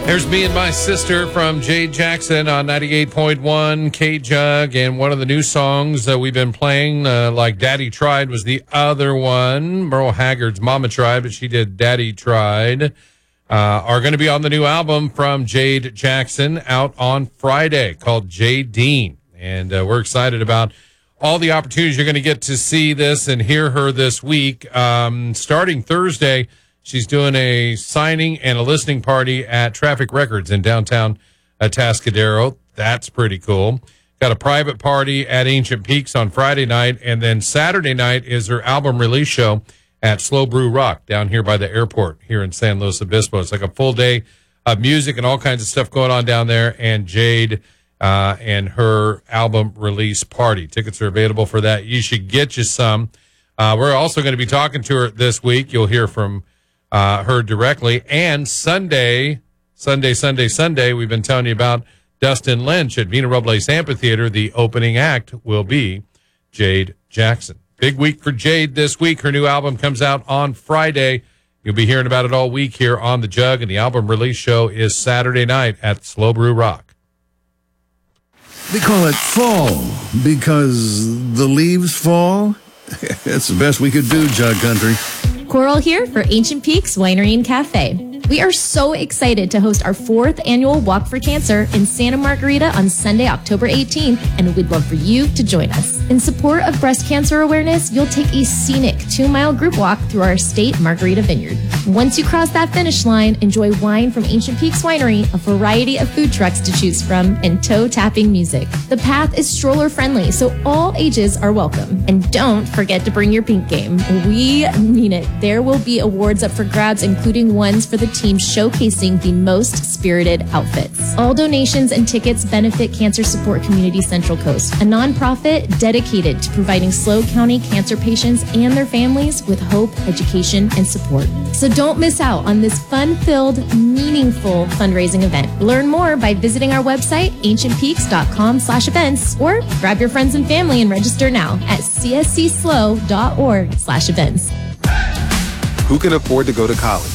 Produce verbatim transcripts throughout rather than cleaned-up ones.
There's Me and My Sister from Jade Jackson on ninety-eight point one K-Jug, and one of the new songs that we've been playing, uh, like Daddy Tried, was the other one. Merle Haggard's Mama Tried, but she did Daddy Tried, uh, are going to be on the new album from Jade Jackson out on Friday called Jadine, and uh, we're excited about all the opportunities you're going to get to see this and hear her this week. Um, starting Thursday, she's doing a signing and a listening party at Traffic Records in downtown Atascadero. That's pretty cool. Got a private party at Ancient Peaks on Friday night, and then Saturday night is her album release show at Slow Brew Rock down here by the airport here in San Luis Obispo. It's like a full day of music and all kinds of stuff going on down there, and Jade uh, and her album release party. Tickets are available for that. You should get you some. Uh, we're also going to be talking to her this week. You'll hear from Uh, heard directly. And Sunday, Sunday, Sunday, Sunday, we've been telling you about Dustin Lynch at Vina Robles Amphitheater. The opening act will be Jade Jackson. Big week for Jade this week. Her new album comes out on Friday. You'll be hearing about it all week here on The Jug, and the album release show is Saturday night at Slow Brew Rock. They call it fall because the leaves fall. That's the best we could do, Jug Country. Coral here for Ancient Peaks Winery and Cafe. We are so excited to host our fourth annual Walk for Cancer in Santa Margarita on Sunday, October eighteenth, and we'd love for you to join us. In support of breast cancer awareness, you'll take a scenic two-mile group walk through our estate Margarita Vineyard. Once you cross that finish line, enjoy wine from Ancient Peaks Winery, a variety of food trucks to choose from, and toe-tapping music. The path is stroller-friendly, so all ages are welcome. And don't forget to bring your pink game. We mean it. There will be awards up for grabs, including ones for the team showcasing the most spirited outfits. All donations and tickets benefit Cancer Support Community Central Coast, a nonprofit dedicated to providing SLO County cancer patients and their families with hope, education, and support. So don't miss out on this fun-filled, meaningful fundraising event. Learn more by visiting our website, ancientpeaks.com slash events, or grab your friends and family and register now at cscslow.org slash events. Who can afford to go to college?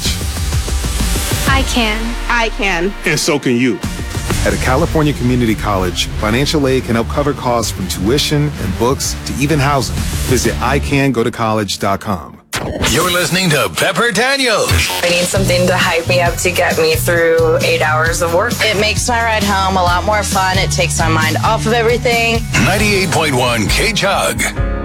I can. I can. And so can you. At a California community college, financial aid can help cover costs from tuition and books to even housing. Visit I can go to college dot com. You're listening to Pepper Daniels. I need something to hype me up to get me through eight hours of work. It makes my ride home a lot more fun. It takes my mind off of everything. ninety-eight point one K-Jug.